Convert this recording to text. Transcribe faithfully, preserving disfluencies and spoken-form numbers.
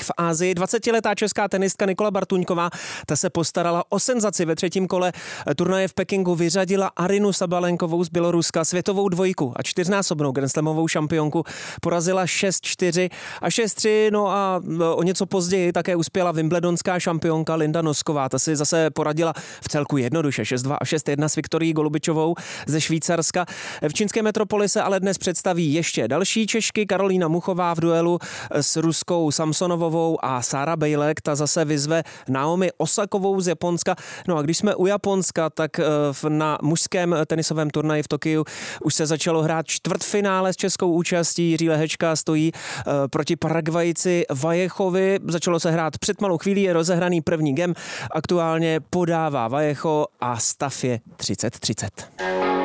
v Asii. dvacetiletá česká tenistka Nikola Bartuňková, ta se postarala o senzaci ve třetím kole turnaje v Pekingu. Vyřadila Arinu Sabalenkovou z Běloruska, světovou dvojku a čtyřnásobnou grandslamovou šampionku. Porazila šest čtyři a šest tři, no a o něco později také uspěla wimbledonská šampionka Linda Nosková. Ta si zase poradila v celku jednoduše šest dva a šest jedna s Viktorií Golubičovou ze Švýcarska. V čínské metropoli se ale dnes představí ještě další Češky. Karolína Muchová v duelu s ruskou Samsonovovou a Sára Bejlek, ta zase vyzve Naomi Osakovou z Japonska. No a když jsme u Japonska, tak na mužském tenisovém turnaji v Tokiu už se začalo hrát čtvrtfinále s českou účastí. Jiří Lehečka stojí proti Paragvajci Vallejovi. Začalo se hrát před malou chvílí, je rozehraný první gem. Aktuálně podává Vallejo a stav je třicet třicet.